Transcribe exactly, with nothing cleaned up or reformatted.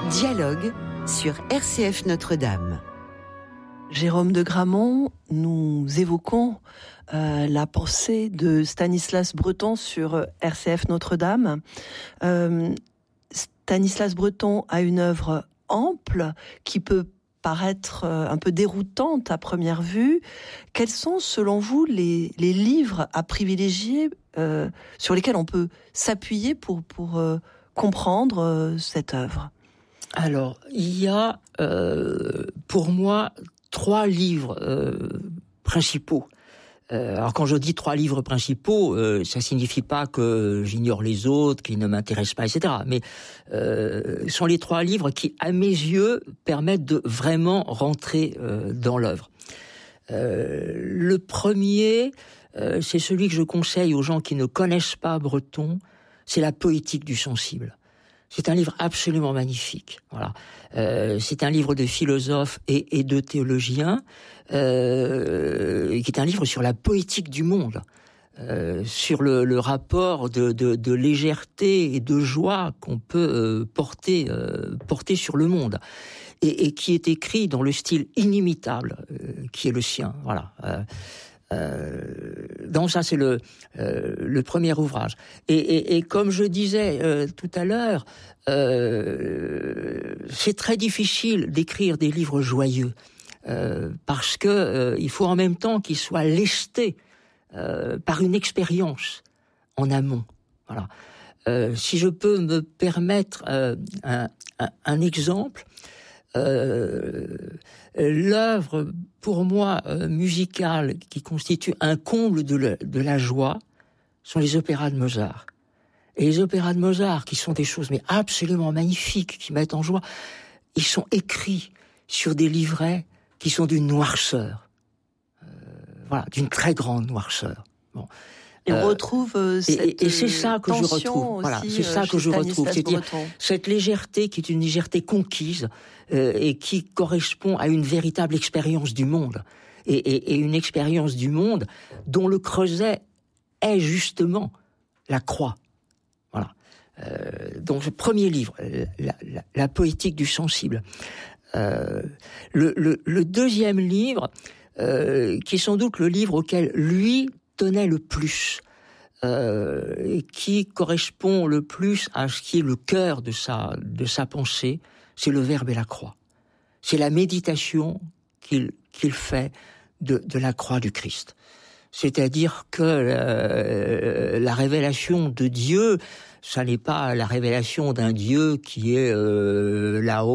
Dialogue sur R C F Notre-Dame. Jérôme de Gramont, nous évoquons euh, la pensée de Stanislas Breton sur R C F Notre-Dame. Euh, Stanislas Breton a une œuvre ample qui peut paraître un peu déroutante à première vue. Quels sont, selon vous, les, les livres à privilégier euh, sur lesquels on peut s'appuyer pour, pour euh, comprendre euh, cette œuvre ? Alors, il y a, euh, pour moi, trois livres euh, principaux. Euh, alors, quand je dis trois livres principaux, euh, ça signifie pas que j'ignore les autres, qu'ils ne m'intéressent pas, et cetera. Mais euh, ce sont les trois livres qui, à mes yeux, permettent de vraiment rentrer euh, dans l'œuvre. Euh, le premier, euh, c'est celui que je conseille aux gens qui ne connaissent pas Breton, c'est La poétique du sensible. C'est un livre absolument magnifique. Voilà, euh, c'est un livre de philosophe et, et de théologien, euh, qui est un livre sur la poétique du monde, euh, sur le, le rapport de, de, de légèreté et de joie qu'on peut euh, porter, euh, porter sur le monde, et, et qui est écrit dans le style inimitable euh, qui est le sien. Voilà. Euh, Euh, donc ça c'est le euh, le premier ouvrage. Et, et, et comme je disais euh, tout à l'heure, euh, c'est très difficile d'écrire des livres joyeux euh, parce que euh, il faut en même temps qu'ils soient lestés euh, par une expérience en amont. Voilà. Euh, si je peux me permettre euh, un, un, un exemple. Euh, l'œuvre, pour moi, euh, musicale, qui constitue un comble de la, de la joie, sont les opéras de Mozart. Et les opéras de Mozart, qui sont des choses mais absolument magnifiques, qui mettent en joie, ils sont écrits sur des livrets qui sont d'une noirceur. Euh, voilà, d'une très grande noirceur. Bon. Et on retrouve euh, cette et, et c'est ça que je retrouve. Voilà, c'est ça que je retrouve. C'est-à-dire cette légèreté qui est une légèreté conquise euh, et qui correspond à une véritable expérience du monde et, et, et une expérience du monde dont le creuset est justement la croix. Voilà. Euh, donc le premier livre, la, la, la poétique du sensible. Euh, le, le, le deuxième livre, euh, qui est sans doute le livre auquel lui tenait le plus, euh, et qui correspond le plus à ce qui est le cœur de sa, de sa pensée, c'est le Verbe et la croix. C'est la méditation qu'il, qu'il fait de, de la croix du Christ. C'est-à-dire que euh, la révélation de Dieu, ça n'est pas la révélation d'un Dieu qui est euh, là-haut,